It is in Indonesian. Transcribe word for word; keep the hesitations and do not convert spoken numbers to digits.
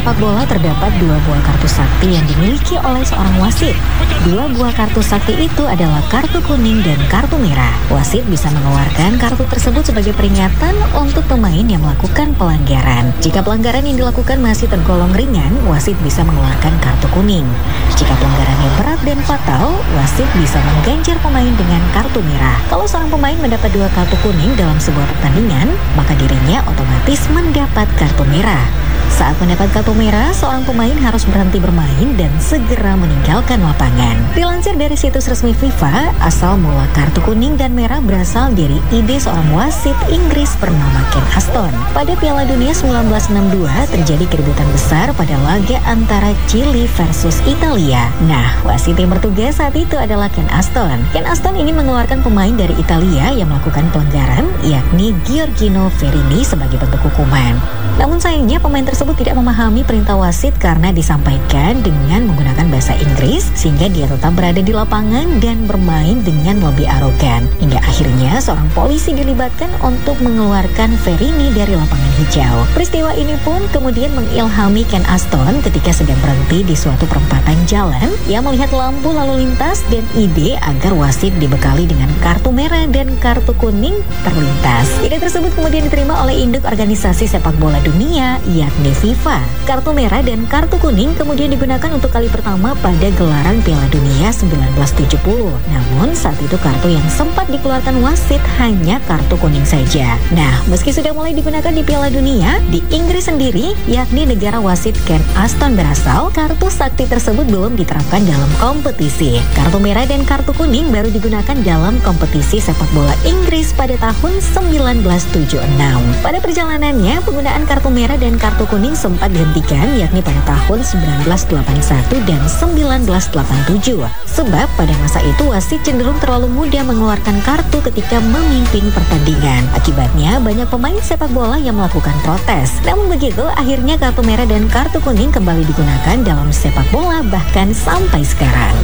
sepak bola terdapat dua buah kartu sakti yang dimiliki oleh seorang wasit. Dua buah kartu sakti itu adalah kartu kuning dan kartu merah. Wasit bisa mengeluarkan kartu tersebut sebagai peringatan untuk pemain yang melakukan pelanggaran. Jika pelanggaran yang dilakukan masih tergolong ringan, wasit bisa mengeluarkan kartu kuning. Jika pelanggarannya berat dan fatal, wasit bisa mengganjar pemain dengan kartu merah. Kalau seorang pemain mendapat dua kartu kuning dalam sebuah pertandingan, maka dirinya otomatis mendapat kartu merah. Saat mendapat kartu merah, seorang pemain harus berhenti bermain dan segera meninggalkan lapangan. Dilansir dari situs resmi FIFA, asal mula kartu kuning dan merah berasal dari ide seorang wasit Inggris bernama Ken Aston. Pada Piala Dunia seribu sembilan ratus enam puluh dua terjadi keributan besar pada laga antara Chili versus Italia. Nah, wasit yang bertugas saat itu adalah Ken Aston. Ken Aston ingin mengeluarkan pemain dari Italia yang melakukan pelanggaran, yakni Giorgino Verini sebagai bentuk hukuman. Namun sayangnya pemain tersebut tidak memahami perintah wasit karena disampaikan dengan menggunakan bahasa Inggris, sehingga dia tetap berada di lapangan dan bermain dengan lebih arogan. Hingga akhirnya seorang polisi dilibatkan untuk mengeluarkan Verini dari lapangan hijau. Peristiwa ini pun kemudian mengilhami Ken Aston ketika sedang berhenti di suatu perempatan jalan yang melihat lampu lalu lintas dan ide agar wasit dibekali dengan kartu merah dan kartu kuning terlintas. Ide tersebut kemudian diterima oleh induk organisasi sepak bola dunia, yakni FIFA. Kartu merah dan kartu kuning kemudian digunakan untuk kali pertama pada gelaran Piala Dunia seribu sembilan ratus tujuh puluh. Namun saat itu kartu yang sempat dikeluarkan wasit hanya kartu kuning saja. Nah, meski sudah mulai digunakan di Piala Dunia, di Inggris sendiri, yakni negara wasit Ken Aston berasal, kartu sakti tersebut belum diterapkan dalam kompetisi. Kartu merah dan kartu kuning baru digunakan dalam kompetisi sepak bola Inggris pada tahun seribu sembilan ratus tujuh puluh enam. Pada perjalanannya, penggunaan kartu merah dan kartu kuning sempat dihentikan, yakni pada tahun seribu sembilan ratus delapan puluh satu dan seribu sembilan ratus delapan puluh tujuh. Sebab pada masa itu wasit cenderung terlalu mudah mengeluarkan kartu ketika memimpin pertandingan. Akibatnya banyak pemain sepak bola yang melakukan protes. Namun begitu, akhirnya kartu merah dan kartu kuning kembali digunakan dalam sepak bola bahkan sampai sekarang.